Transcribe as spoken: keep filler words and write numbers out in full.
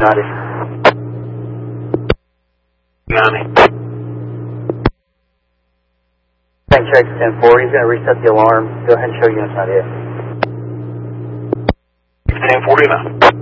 Got it. ninety. Tank check ten four. He's going to reset the alarm. Go ahead and show units out here. ten forty-nine.